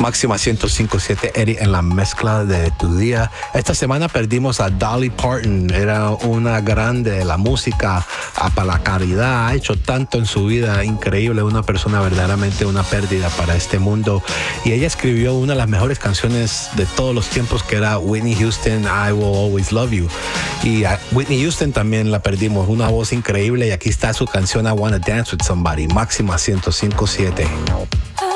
Máxima 105.7, Eddie, en la mezcla de tu día. Esta semana perdimos a Dolly Parton. Era una grande de la música, para la caridad. Ha hecho tanto en su vida, increíble. Una persona verdaderamente una pérdida para este mundo. Y ella escribió una de las mejores canciones de todos los tiempos, que era Whitney Houston, I Will Always Love You. Y a Whitney Houston también la perdimos. Una voz increíble. Y aquí está su canción I Wanna Dance With Somebody. Máxima 105.7.